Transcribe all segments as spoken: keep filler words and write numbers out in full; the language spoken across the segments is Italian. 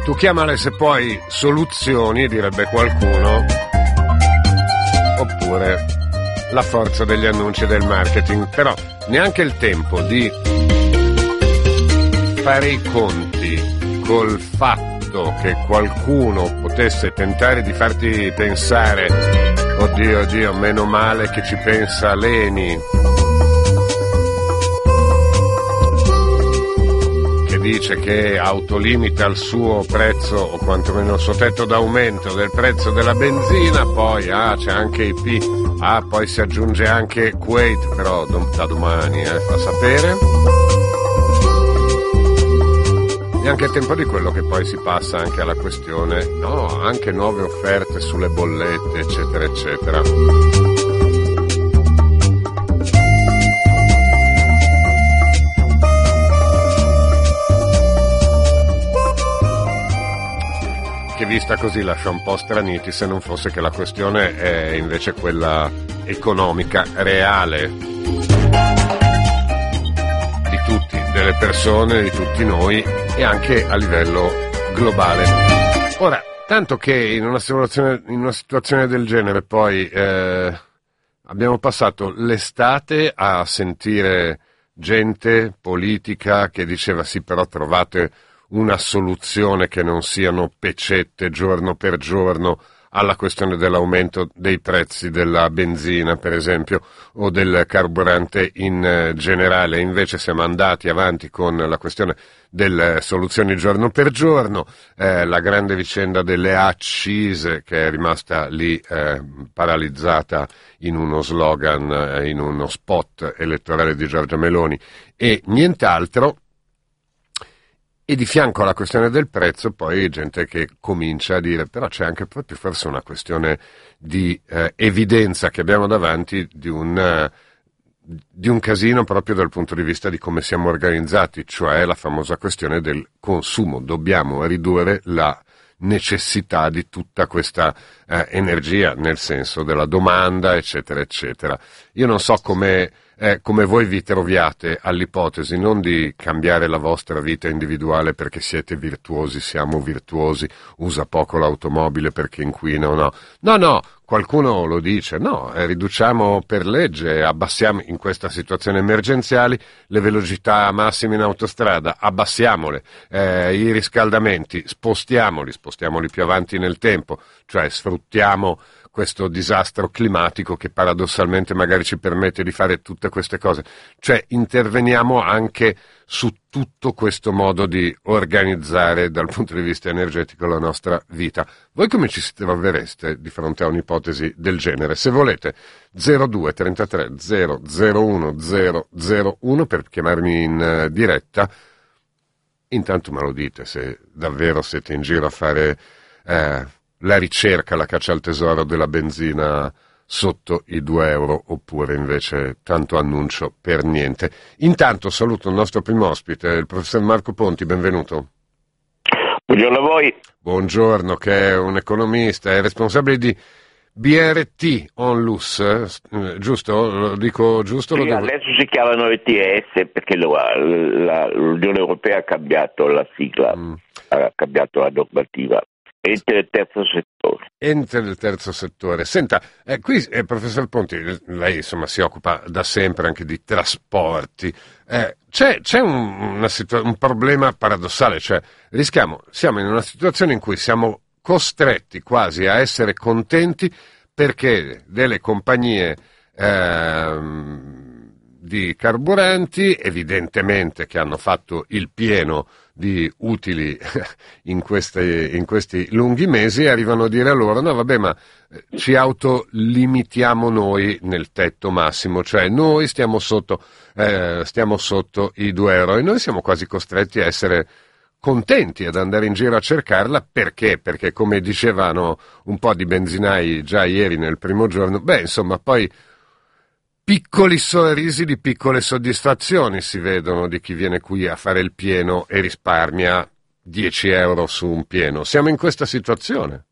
Tu chiamale se puoi soluzioni, direbbe qualcuno, oppure la forza degli annunci e del marketing. Però neanche il tempo di fare i conti col fatto che qualcuno potesse tentare di farti pensare oddio, oddio, meno male che ci pensa Leni, che dice che autolimita il suo prezzo o quantomeno il suo tetto d'aumento del prezzo della benzina, poi ah, c'è anche I P, ah, poi si aggiunge anche Kuwait, però da domani eh, fa sapere. Neanche il tempo di quello che poi si passa anche alla questione, no, anche nuove offerte sulle bollette, eccetera, eccetera. Che vista così lascia un po' straniti, se non fosse che la questione è invece quella economica reale di tutti, delle persone, di tutti noi, e anche a livello globale. Ora, tanto che in una situazione, in una situazione del genere poi eh, abbiamo passato l'estate a sentire gente politica che diceva sì, però trovate una soluzione che non siano pecette giorno per giorno alla questione dell'aumento dei prezzi della benzina, per esempio, o del carburante in generale. Invece siamo andati avanti con la questione delle soluzioni giorno per giorno, eh, la grande vicenda delle accise che è rimasta lì eh, paralizzata in uno slogan, eh, in uno spot elettorale di Giorgia Meloni e nient'altro. E di fianco alla questione del prezzo poi gente che comincia a dire però c'è anche proprio forse una questione di eh, evidenza che abbiamo davanti di un, uh, di un casino proprio dal punto di vista di come siamo organizzati, cioè la famosa questione del consumo. Dobbiamo ridurre la necessità di tutta questa eh, energia, nel senso della domanda, eccetera, eccetera. Io non so come... Eh, come voi vi troviate all'ipotesi non di cambiare la vostra vita individuale perché siete virtuosi, siamo virtuosi, usa poco l'automobile perché inquina o no. No, no, qualcuno lo dice, no, eh, riduciamo per legge, abbassiamo in questa situazione emergenziali le velocità massime in autostrada, abbassiamole, eh, i riscaldamenti, spostiamoli, spostiamoli più avanti nel tempo, cioè sfruttiamo questo disastro climatico che paradossalmente magari ci permette di fare tutte queste cose. Cioè interveniamo anche su tutto questo modo di organizzare dal punto di vista energetico la nostra vita. Voi come ci trovereste di fronte a un'ipotesi del genere? Se volete zero due trentatré zero zero uno zero zero uno per chiamarmi in uh, diretta, intanto me lo dite se davvero siete in giro a fare... Eh, la ricerca, la caccia al tesoro della benzina sotto i due euro, oppure invece tanto annuncio per niente. Intanto saluto il nostro primo ospite, il professor Marco Ponti, benvenuto. Buongiorno a voi. Buongiorno, che è un economista, è responsabile di B R T Onlus, eh, giusto? Lo dico giusto? Sì, lo devo... adesso si chiamano E T S perché lo, la, l'Unione Europea ha cambiato la sigla, mm. ha cambiato la normativa. Ente del terzo settore. Ente del terzo settore. Senta, eh, qui eh, professor Ponti, lei insomma si occupa da sempre anche di trasporti. Eh, c'è c'è un, una situa- un problema paradossale, cioè rischiamo, siamo in una situazione in cui siamo costretti quasi a essere contenti perché delle compagnie ehm, di carburanti, evidentemente che hanno fatto il pieno di utili in, queste, in questi lunghi mesi, arrivano a dire a loro no vabbè ma ci autolimitiamo noi nel tetto massimo, cioè noi stiamo sotto, eh, stiamo sotto i due euro e noi siamo quasi costretti a essere contenti ad andare in giro a cercarla. Perché? Perché come dicevano un po' di benzinai già ieri nel primo giorno, beh insomma poi piccoli sorrisi di piccole soddisfazioni si vedono di chi viene qui a fare il pieno e risparmia dieci euro su un pieno. Siamo in questa situazione.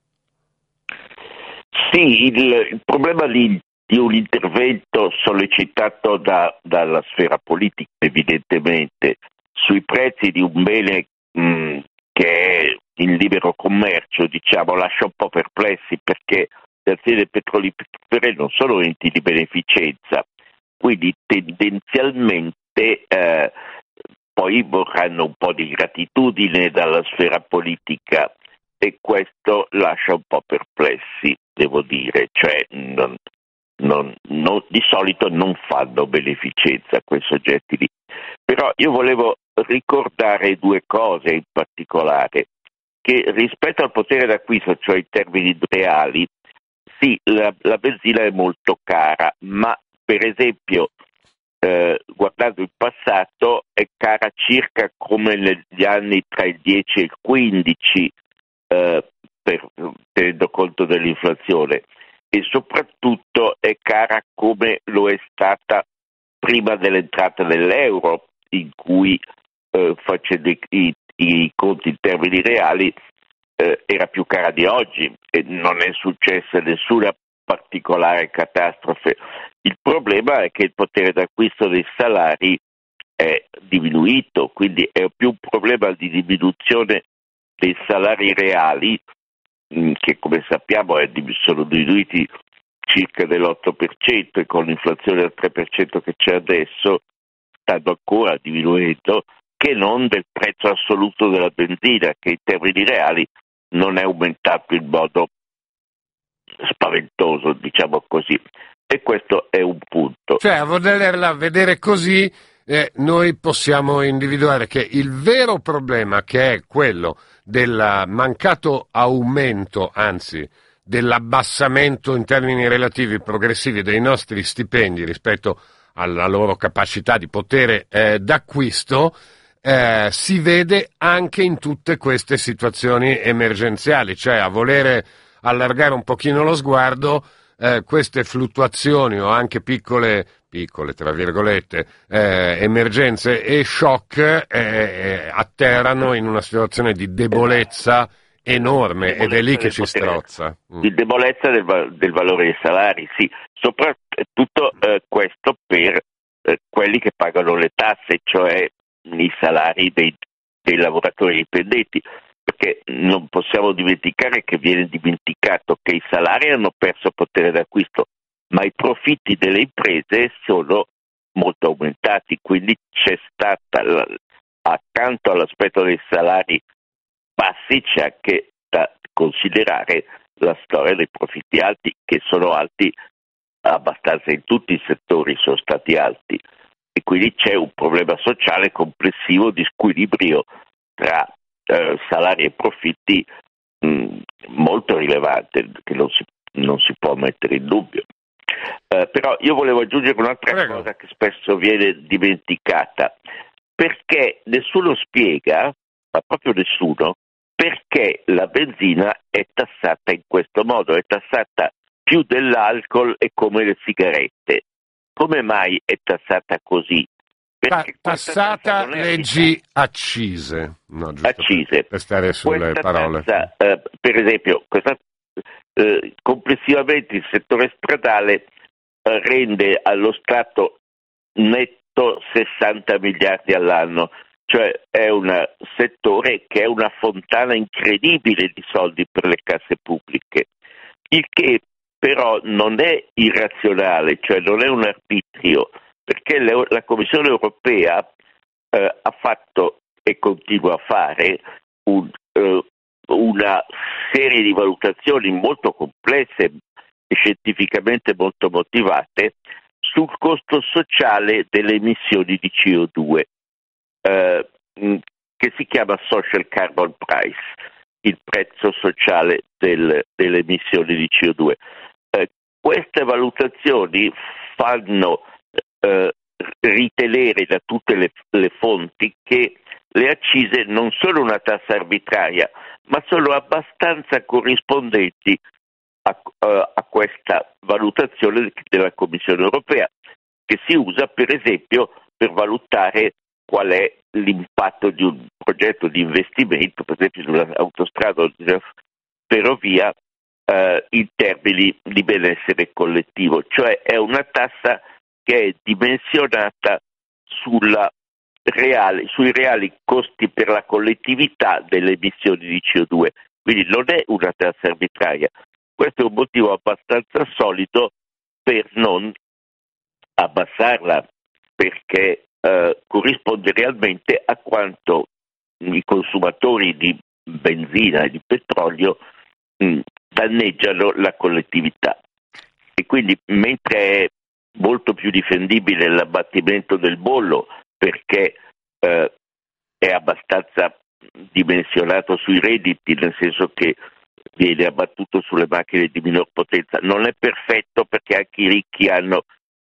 Sì, il, il problema di, di un intervento sollecitato da, dalla sfera politica, evidentemente, sui prezzi di un bene mh, che è in libero commercio, diciamo, lascia un po' perplessi, perché le aziende petrolifere non sono enti di beneficenza, quindi tendenzialmente eh, poi vorranno un po' di gratitudine dalla sfera politica, e questo lascia un po' perplessi, devo dire, cioè non, non, non, di solito non fanno beneficenza quei soggetti lì. Però io volevo ricordare due cose in particolare, che rispetto al potere d'acquisto, cioè in termini reali, sì, la, la benzina è molto cara, ma per esempio eh, guardando il passato è cara circa come negli anni tra il dieci e il quindici, eh, per, tenendo conto dell'inflazione, e soprattutto è cara come lo è stata prima dell'entrata dell'euro, in cui eh, facendo i, i, i conti in termini reali eh, era più cara di oggi, e non è successa nessuna particolare catastrofe. Il problema è che il potere d'acquisto dei salari è diminuito, quindi è più un problema di diminuzione dei salari reali, mh, che come sappiamo è, sono diminuiti circa dell'otto per cento, e con l'inflazione al tre per cento che c'è adesso stanno ancora diminuendo, che non del prezzo assoluto della benzina, che in termini reali non è aumentato in modo spaventoso, diciamo così. E questo è un punto. Cioè, a volerla vedere così, eh, noi possiamo individuare che il vero problema, che è quello del mancato aumento, anzi dell'abbassamento in termini relativi progressivi dei nostri stipendi rispetto alla loro capacità di potere eh, d'acquisto, eh, si vede anche in tutte queste situazioni emergenziali, cioè a volere allargare un pochino lo sguardo, eh, queste fluttuazioni o anche piccole, piccole tra virgolette, eh, emergenze e shock eh, atterrano in una situazione di debolezza enorme, ed è lì che ci strozza. Di debolezza del, del valore dei salari, sì, soprattutto eh, questo per eh, quelli che pagano le tasse, cioè i salari dei, dei lavoratori dipendenti, perché non possiamo dimenticare che viene dimenticato che i salari hanno perso potere d'acquisto, ma i profitti delle imprese sono molto aumentati, quindi c'è stata, accanto all'aspetto dei salari bassi, c'è anche da considerare la storia dei profitti alti, che sono alti abbastanza in tutti i settori, sono stati alti, e quindi c'è un problema sociale complessivo di squilibrio tra eh, salari e profitti mh, molto rilevante, che non si, non si può mettere in dubbio. Eh, però io volevo aggiungere un'altra Prego. cosa che spesso viene dimenticata, perché nessuno spiega, ma proprio nessuno, perché la benzina è tassata in questo modo, è tassata più dell'alcol e come le sigarette. Come mai è tassata così? Perché tassata, leggi accise, no, accise. Per, per stare sulle questa parole. Tassa, eh, per esempio, questa, eh, complessivamente il settore stradale eh, rende allo Stato netto sessanta miliardi all'anno. Cioè è un settore che è una fontana incredibile di soldi per le casse pubbliche, il che però non è irrazionale, cioè non è un arbitrio, perché le, la Commissione europea eh, ha fatto e continua a fare un, eh, una serie di valutazioni molto complesse e scientificamente molto motivate sul costo sociale delle emissioni di C O due. Uh, che si chiama Social Carbon Price, il prezzo sociale del, delle emissioni di C O due. Uh, queste valutazioni fanno uh, ritenere da tutte le, le fonti che le accise non sono una tassa arbitraria, ma sono abbastanza corrispondenti a, uh, a questa valutazione della Commissione europea, che si usa per esempio per valutare qual è l'impatto di un progetto di investimento, per esempio di un'autostrada o di una ferrovia, eh, in termini di benessere collettivo. Cioè è una tassa che è dimensionata sulla reali, sui reali costi per la collettività delle emissioni di C O due, quindi non è una tassa arbitraria. Questo è un motivo abbastanza solido per non abbassarla, perché eh, corrisponde realmente a quanto i consumatori di benzina e di petrolio mh, danneggiano la collettività. E quindi, mentre è molto più difendibile l'abbattimento del bollo perché eh, è abbastanza dimensionato sui redditi, nel senso che viene abbattuto sulle macchine di minor potenza, non è perfetto perché anche i ricchi hanno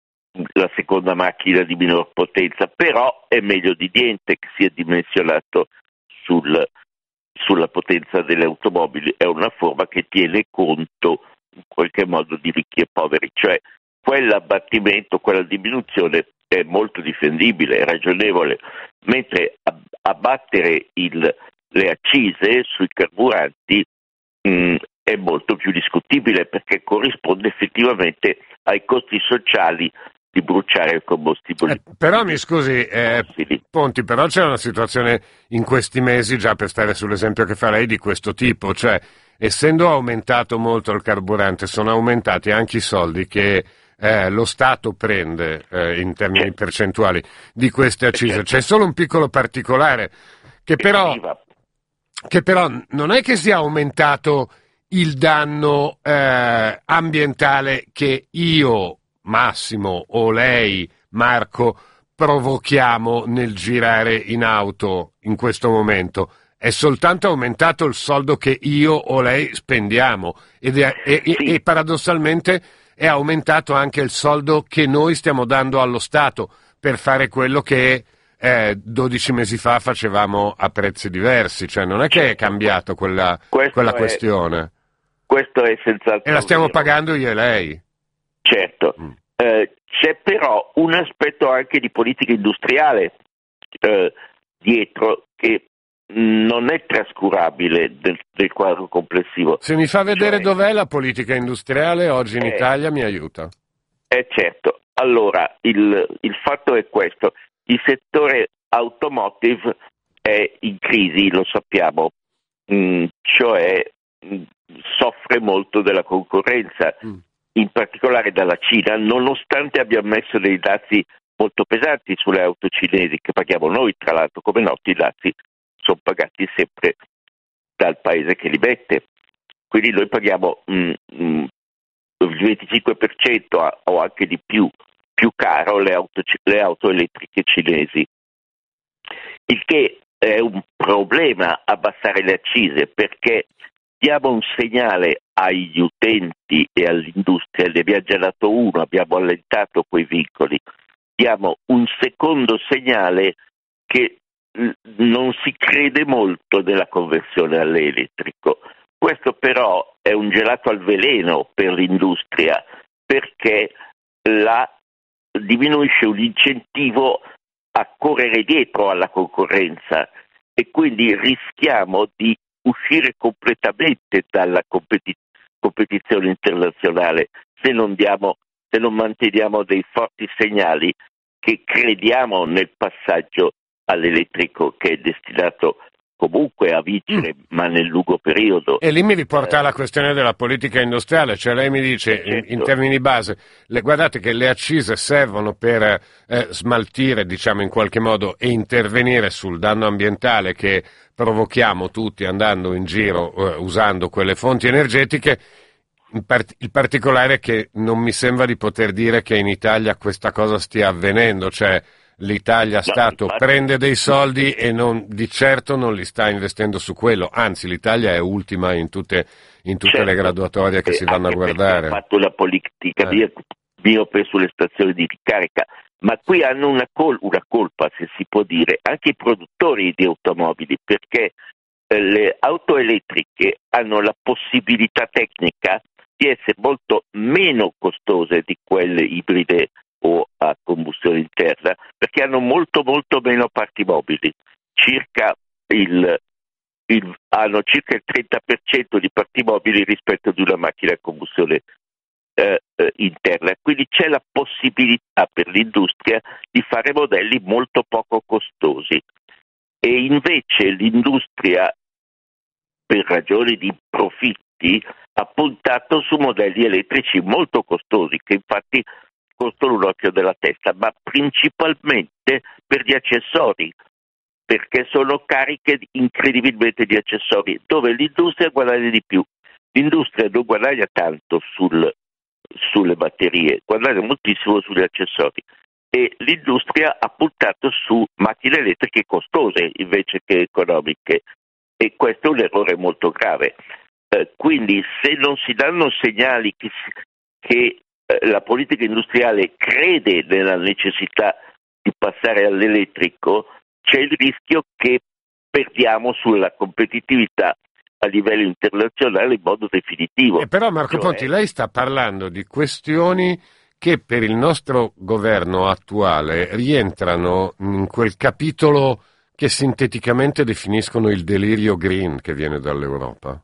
la seconda macchina di minor potenza, però è meglio di niente che sia dimensionato sul, sulla potenza delle automobili. È una forma che tiene conto in qualche modo di ricchi e poveri, cioè quell'abbattimento, quella diminuzione è molto difendibile, è ragionevole, mentre abbattere il, le accise sui carburanti mh, è molto più discutibile, perché corrisponde effettivamente ai costi sociali di bruciare il combustibile. Eh, però mi scusi, eh, Ponti, però c'è una situazione in questi mesi, già per stare sull'esempio che fa lei, di questo tipo, cioè essendo aumentato molto il carburante, sono aumentati anche i soldi che eh, lo Stato prende eh, in termini certo. percentuali di queste accise. Certo. C'è solo un piccolo particolare che però, che però non è che sia aumentato il danno eh, ambientale che io, Massimo, o lei, Marco, provochiamo nel girare in auto in questo momento. È soltanto aumentato il soldo che io o lei spendiamo ed è, e, sì. e, e paradossalmente è aumentato anche il soldo che noi stiamo dando allo Stato per fare quello che eh, dodici mesi fa facevamo a prezzi diversi, cioè non è che è cambiato quella, quella è, questione. Questo è senz'altro e la stiamo vero. pagando io e lei. Certo, mm. eh, c'è però un aspetto anche di politica industriale eh, dietro che non è trascurabile del, del quadro complessivo. Se mi fa vedere cioè, dov'è la politica industriale oggi in eh, Italia mi aiuta. Eh certo, allora il, il fatto è questo, il settore automotive è in crisi, lo sappiamo, mm, cioè mh, soffre molto della concorrenza, mm. in particolare dalla Cina, nonostante abbia messo dei dazi molto pesanti sulle auto cinesi che paghiamo noi, tra l'altro, come noto i dazi sono pagati sempre dal paese che li mette, quindi noi paghiamo mh, mh, il venticinque per cento o anche di più più caro le auto, le auto elettriche cinesi, il che è un problema abbassare le accise, perché diamo un segnale agli utenti e all'industria, ne abbiamo già dato uno, abbiamo allentato quei vincoli, diamo un secondo segnale che non si crede molto della conversione all'elettrico. Questo però è un gelato al veleno per l'industria, perché la diminuisce un incentivo a correre dietro alla concorrenza e quindi rischiamo di uscire completamente dalla competi- competizione internazionale se non diamo, se non manteniamo dei forti segnali che crediamo nel passaggio all'elettrico, che è destinato comunque a vincere, mm. ma nel lungo periodo. E lì mi riporta alla questione della politica industriale, cioè lei mi dice certo. in, in termini base, le, guardate che le accise servono per eh, smaltire, diciamo in qualche modo, e intervenire sul danno ambientale che provochiamo tutti andando in giro eh, usando quelle fonti energetiche. In part- il particolare è che non mi sembra di poter dire che in Italia questa cosa stia avvenendo, cioè l'Italia Stato no, prende dei soldi e non, di certo non li sta investendo su quello, anzi l'Italia è ultima in tutte, in tutte certo, le graduatorie che si vanno a guardare. Ha fatto una politica eh. miope sulle stazioni di ricarica, ma qui hanno una, col- una colpa, se si può dire, anche i produttori di automobili, perché eh, le auto elettriche hanno la possibilità tecnica di essere molto meno costose di quelle ibride o a combustione interna, perché hanno molto molto meno parti mobili, circa il, il, hanno circa il trenta per cento di parti mobili rispetto ad una macchina a combustione eh, eh, interna, quindi c'è la possibilità per l'industria di fare modelli molto poco costosi, e invece l'industria, per ragioni di profitti, ha puntato su modelli elettrici molto costosi, che infatti costano un occhio della testa, ma principalmente per gli accessori, perché sono cariche incredibilmente di accessori, dove l'industria guadagna di più. L'industria non guadagna tanto sul, sulle batterie, guadagna moltissimo sugli accessori, e l'industria ha puntato su macchine elettriche costose invece che economiche, e questo è un errore molto grave. Eh, quindi se non si danno segnali che, che eh, la politica industriale crede nella necessità di passare all'elettrico, c'è il rischio che perdiamo sulla competitività a livello internazionale in modo definitivo. Eh, però Marco cioè... Ponti, lei sta parlando di questioni che per il nostro governo attuale rientrano in quel capitolo che sinteticamente definiscono il delirio green che viene dall'Europa.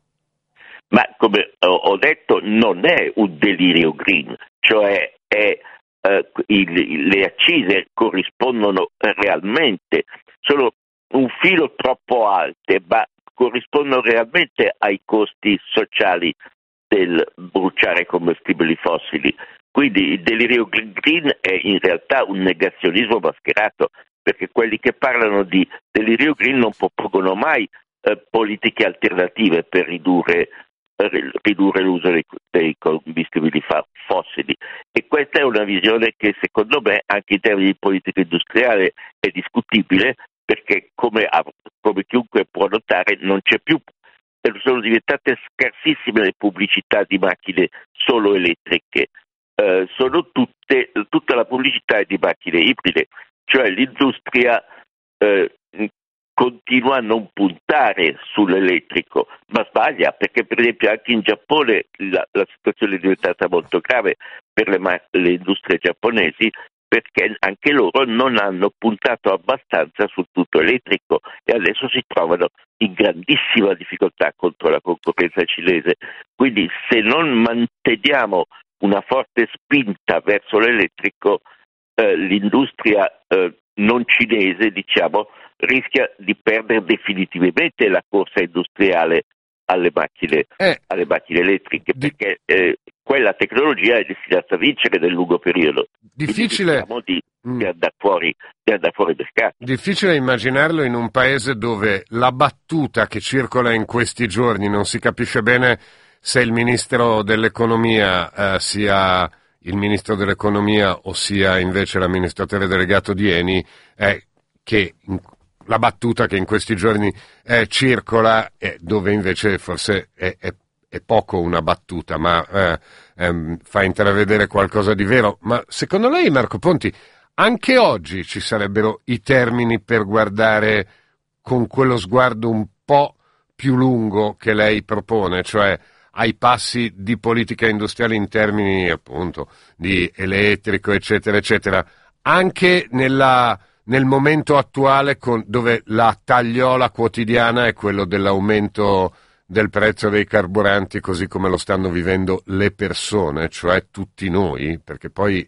Ma come ho detto, non è un delirio green, cioè è, eh, il, le accise corrispondono realmente, sono un filo troppo alte, ma corrispondono realmente ai costi sociali del bruciare combustibili fossili. Quindi il delirio green è in realtà un negazionismo mascherato, perché quelli che parlano di delirio green non propongono mai eh, politiche alternative per ridurre, per ridurre l'uso dei, dei combustibili fa- fossili, e questa è una visione che secondo me anche in termini di politica industriale è discutibile, perché come, come chiunque può notare non c'è più, sono diventate scarsissime le pubblicità di macchine solo elettriche. Uh, sono tutte, tutta la pubblicità è di macchine ibride, cioè l'industria uh, continua a non puntare sull'elettrico, ma sbaglia, perché per esempio anche in Giappone la, la situazione è diventata molto grave per le, ma- le industrie giapponesi, perché anche loro non hanno puntato abbastanza sul tutto elettrico e adesso si trovano in grandissima difficoltà contro la concorrenza cinese. Quindi se non manteniamo una forte spinta verso l'elettrico, eh, l'industria eh, non cinese, diciamo, rischia di perdere definitivamente la corsa industriale alle macchine, eh, alle macchine elettriche, di... perché eh, quella tecnologia è destinata a vincere nel lungo periodo. Difficile di, di andare fuori, di andare fuori mercato. Difficile immaginarlo in un paese dove la battuta che circola in questi giorni, non si capisce bene se il ministro dell'economia eh, sia il ministro dell'economia o sia invece l'amministratore delegato di Eni, è che in, la battuta che in questi giorni eh, circola, eh, dove invece forse è, è, è poco una battuta, ma eh, ehm, fa intravedere qualcosa di vero. Ma secondo lei, Marco Ponti, anche oggi ci sarebbero i termini per guardare con quello sguardo un po' più lungo che lei propone, cioè ai passi di politica industriale in termini appunto di elettrico, eccetera, eccetera, anche nella, nel momento attuale con, dove la tagliola quotidiana è quello dell'aumento del prezzo dei carburanti, così come lo stanno vivendo le persone, cioè tutti noi, perché poi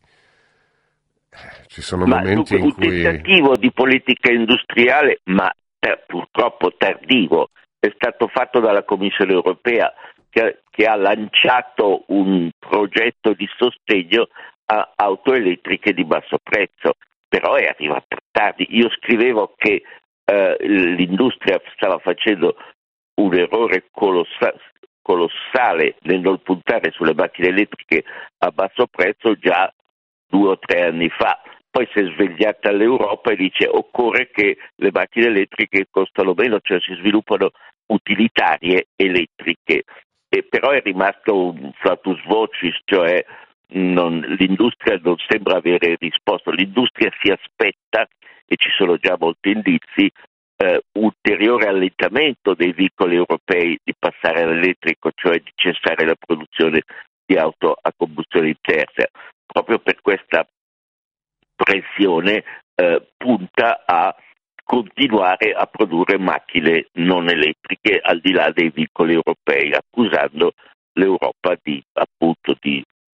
ci sono ma momenti dunque, in un cui... tentativo di politica industriale, ma eh, purtroppo tardivo, è stato fatto dalla Commissione europea, che, che ha lanciato un progetto di sostegno a auto elettriche di basso prezzo, però è arrivato tardi. Io scrivevo che eh, l'industria stava facendo un errore colossa- colossale nel non puntare sulle macchine elettriche a basso prezzo già due o tre anni fa. Poi si è svegliata all'Europa e dice occorre che le macchine elettriche costano meno, cioè si sviluppano utilitarie elettriche, e però è rimasto un flatus vocis, cioè non, l'industria non sembra avere risposto. L'industria si aspetta, e ci sono già molti indizi, eh, ulteriore allentamento dei veicoli europei di passare all'elettrico, cioè di cessare la produzione di auto a combustione interna. Proprio per questa pressione eh, punta a continuare a produrre macchine non elettriche al di là dei veicoli europei, accusando l'Europa di appunto di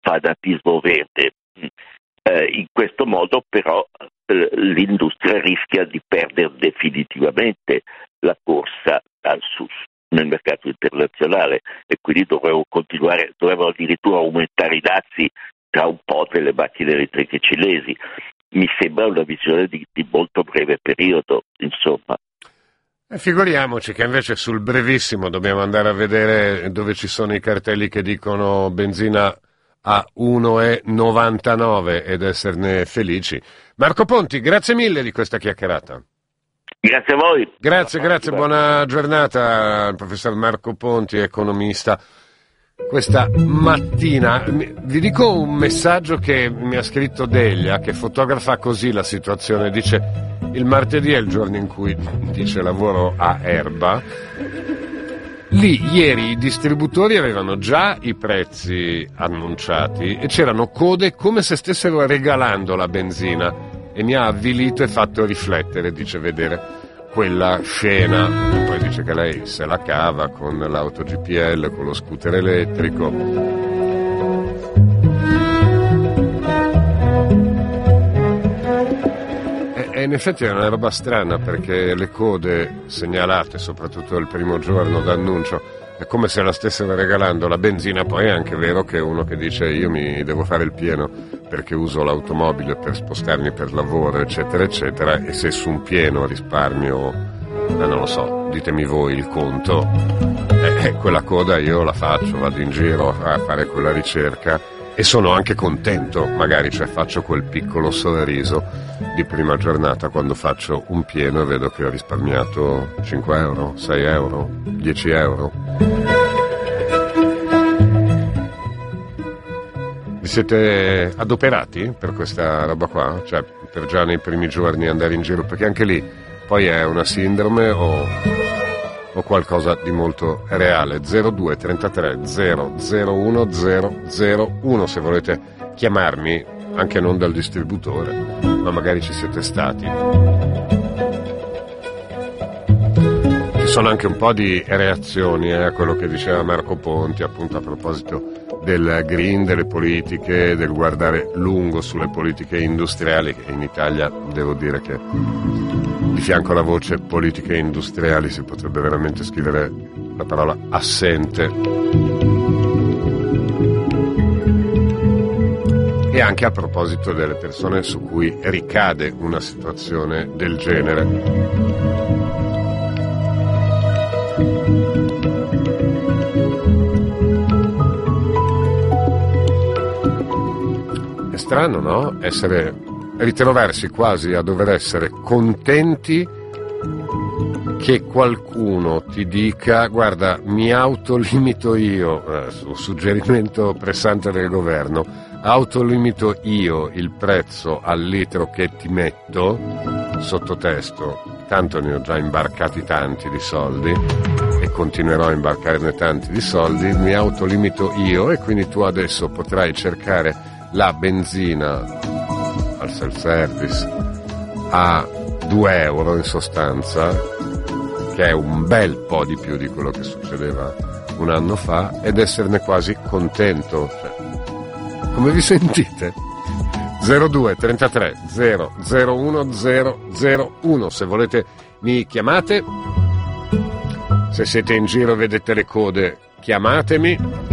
fanatismo verde. Eh, in questo modo però eh, l'industria rischia di perdere definitivamente la corsa al sus nel mercato internazionale e quindi dovremo continuare, dovremo addirittura aumentare i dazi tra un po' delle macchine elettriche cinesi. Mi sembra una visione di, di molto breve periodo, insomma. E figuriamoci che invece sul brevissimo dobbiamo andare a vedere dove ci sono i cartelli che dicono benzina a uno virgola novantanove ed esserne felici. Marco Ponti, grazie mille di questa chiacchierata. Grazie a voi. Grazie, grazie, buona giornata al professor Marco Ponti, economista. Questa mattina vi dico un messaggio che mi ha scritto Delia, che fotografa così la situazione. Dice: il martedì è il giorno in cui, dice, lavoro a Erba. Lì ieri i distributori avevano già i prezzi annunciati e c'erano code come se stessero regalando la benzina, e mi ha avvilito e fatto riflettere, dice, vedere quella scena. E poi dice che lei se la cava con l'auto G P L, con lo scooter elettrico. E, e in effetti è una roba strana, perché le code segnalate, soprattutto il primo giorno d'annuncio, è come se la stessero regalando la benzina. Poi è anche vero che uno che dice io mi devo fare il pieno perché uso l'automobile per spostarmi per lavoro, eccetera eccetera, e se su un pieno risparmio, eh, non lo so, ditemi voi il conto, eh, eh, quella coda io la faccio, vado in giro a fare quella ricerca e sono anche contento, magari, cioè faccio quel piccolo sorriso di prima giornata quando faccio un pieno e vedo che ho risparmiato cinque euro, sei euro, dieci euro. Vi siete adoperati per questa roba qua? Cioè, per già nei primi giorni andare in giro? Perché anche lì poi è una sindrome o, o qualcosa di molto reale. zero due trentatré zero zero uno zero zero uno se volete chiamarmi, anche non dal distributore, ma magari ci siete stati. Ci sono anche un po' di reazioni eh, a quello che diceva Marco Ponti, appunto, a proposito del green, delle politiche, del guardare lungo sulle politiche industriali, che in Italia devo dire che di fianco alla voce politiche industriali si potrebbe veramente scrivere la parola assente. E anche a proposito delle persone su cui ricade una situazione del genere. È strano, no? Essere, ritrovarsi quasi a dover essere contenti che qualcuno ti dica guarda, mi autolimito io, eh, su suggerimento pressante del governo, autolimito io il prezzo al litro che ti metto, sottotesto, tanto ne ho già imbarcati tanti di soldi e continuerò a imbarcarne tanti di soldi, mi autolimito io e quindi tu adesso potrai cercare la benzina al self-service a due euro in sostanza, che è un bel po' di più di quello che succedeva un anno fa, ed esserne quasi contento. Cioè, come vi sentite? zero due trentatré zero zero uno zero zero uno se volete mi chiamate, se siete in giro e vedete le code chiamatemi.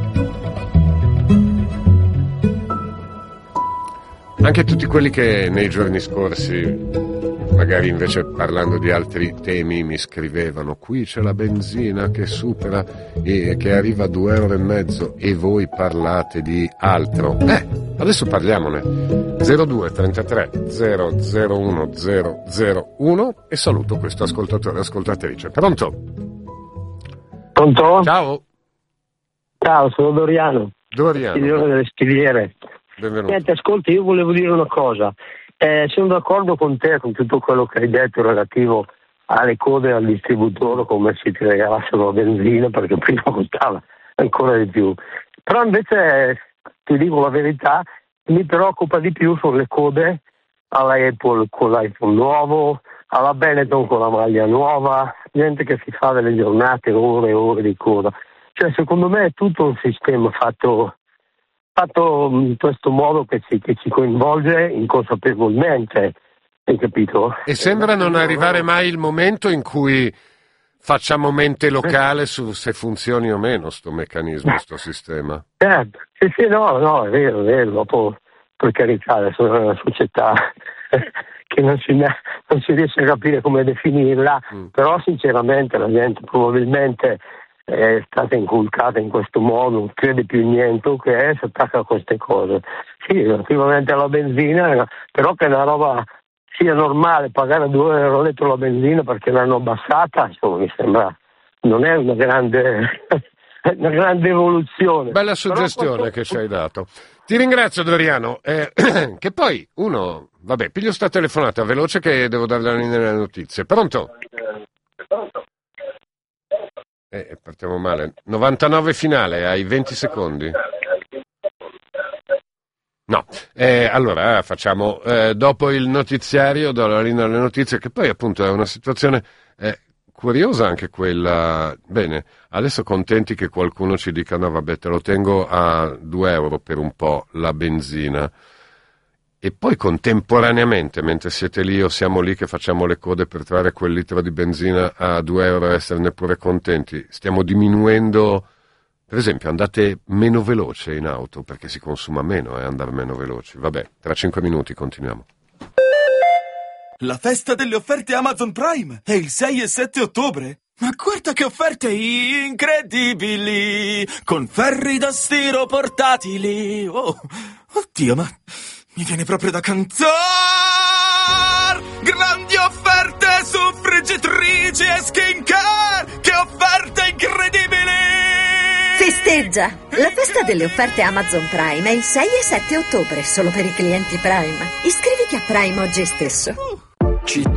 Anche tutti quelli che nei giorni scorsi, magari invece parlando di altri temi, mi scrivevano qui c'è la benzina che supera e che arriva a due euro e mezzo e voi parlate di altro. Eh, adesso parliamone. zero due trentatré zero zero uno zero zero uno e saluto questo ascoltatore e ascoltatrice. Pronto? Pronto? Ciao. Ciao, sono Doriano. Doriano. Signore delle Stiviere. Benvenuto. Niente, ascolti, io volevo dire una cosa. Eh, sono d'accordo con te, con tutto quello che hai detto relativo alle code al distributore, come se ti regalassero la benzina, perché prima costava ancora di più. Però invece, ti dico la verità, mi preoccupa di più sono le code alla Apple con l'iPhone nuovo, alla Benetton con la maglia nuova, gente che si fa delle giornate, ore e ore di coda. Cioè, secondo me è tutto un sistema fatto fatto in questo modo che ci, che ci coinvolge inconsapevolmente, hai capito? E sembra non arrivare mai il momento in cui facciamo mente locale su se funzioni o meno sto meccanismo, sto sistema. Certo, sì, sì, no, no, è vero, è vero, dopo, per carità, adesso è una società che non si, non si riesce a capire come definirla, mm. però sinceramente la gente probabilmente è stata inculcata in questo modo, non crede più in niente, che è, si attacca a queste cose. Sì, relativamente alla benzina, però che una roba sia normale pagare due euro litro la benzina perché l'hanno abbassata, insomma, mi sembra, non è una grande, una grande evoluzione. Bella suggestione quanto... che ci hai dato. Ti ringrazio, Doriano. Eh, che poi uno, vabbè, piglio sta telefonata veloce che devo dare la linea delle notizie. Pronto? Eh, partiamo male. novantanove finale, hai venti secondi. No, eh, allora facciamo eh, dopo il notiziario, do la linea alle notizie, che poi appunto è una situazione eh, curiosa anche quella. Bene, adesso contenti che qualcuno ci dica no vabbè te lo tengo a due euro per un po' la benzina, e poi contemporaneamente mentre siete lì o siamo lì che facciamo le code per trovare quel litro di benzina a due euro e esserne pure contenti, stiamo diminuendo. Per esempio, andate meno veloce in auto, perché si consuma meno, eh, andare meno veloci. Vabbè, tra cinque minuti continuiamo. La festa delle offerte Amazon Prime è il sei e sette ottobre. Ma guarda che offerte incredibili! Con ferri da stiro portatili. Oh, oddio, ma mi viene proprio da cantare! Grandi offerte su friggitrici e skincare! Che offerte incredibili! Festeggia! La festa delle offerte Amazon Prime è il sei e sette ottobre, solo per i clienti Prime. Iscriviti a Prime oggi stesso.